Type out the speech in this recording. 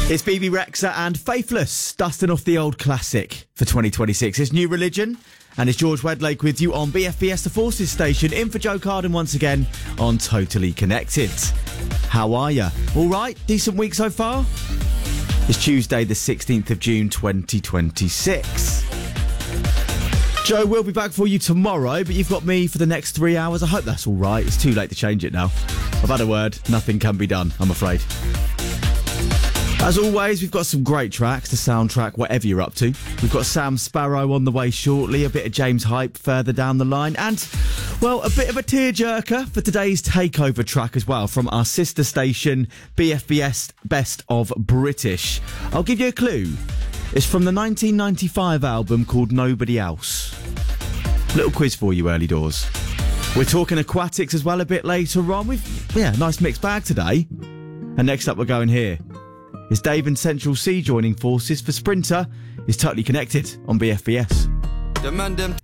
It's BB Rexa and Faithless, dusting off the old classic for 2026. It's New Religion, and it's George Wedlake with you on BFBS The Forces station, in for Joe Carden once again on Totally Connected. How are you? All right? Decent week so far? It's Tuesday the 16th of June 2026. Joe will be back for you tomorrow, but you've got me for the next 3 hours. I hope that's all right. It's too late to change it now. I've had a word. Nothing can be done, I'm afraid. As always, we've got some great tracks to soundtrack whatever you're up to. We've got Sam Sparrow on the way shortly, a bit of James Hype further down the line, and, well, a bit of a tearjerker for today's takeover track as well, from our sister station, BFBS Best of British. I'll give you a clue. It's from the 1995 album called Nobody Else. Little quiz for you, early doors. We're talking aquatics as well a bit later on. Nice mixed bag today. And next up, we're going here. It's Dave and Central C joining forces for Sprinter. Is Totally Connected on BFBS. The man them